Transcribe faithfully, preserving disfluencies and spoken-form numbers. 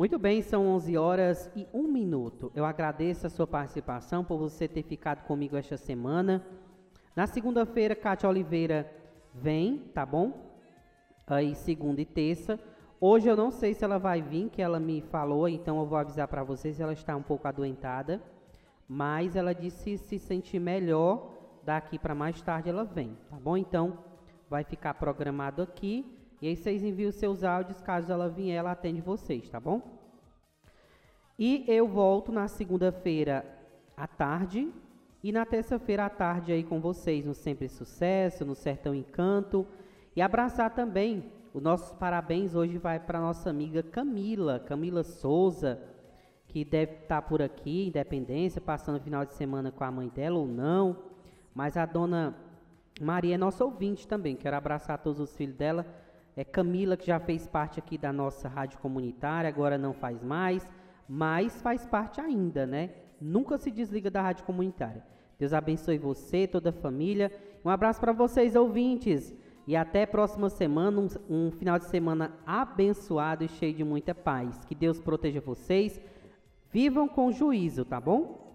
Muito bem, são onze horas e um minuto. Eu agradeço a sua participação, por você ter ficado comigo esta semana. Na segunda-feira, Cátia Oliveira vem, tá bom? Aí, segunda e terça. Hoje eu não sei se ela vai vir, que ela me falou, então eu vou avisar para vocês, ela está um pouco adoentada. Mas ela disse se sentir melhor, daqui para mais tarde ela vem, tá bom? Então, vai ficar programado aqui. E aí vocês enviam os seus áudios, caso ela vier, ela atende vocês, tá bom? E eu volto na segunda-feira à tarde e na terça-feira à tarde aí com vocês no Sempre Sucesso, no Sertão Encanto. E abraçar também, os nossos parabéns hoje vai para nossa amiga Camila, Camila Souza, que deve estar por aqui, Independência, passando o final de semana com a mãe dela ou não. Mas a dona Maria é nossa ouvinte também, quero abraçar todos os filhos dela. É Camila, que já fez parte aqui da nossa rádio comunitária, agora não faz mais, mas faz parte ainda, né? Nunca se desliga da rádio comunitária. Deus abençoe você, toda a família. Um abraço para vocês, ouvintes. E até a próxima semana, um, um final de semana abençoado e cheio de muita paz. Que Deus proteja vocês. Vivam com juízo, tá bom?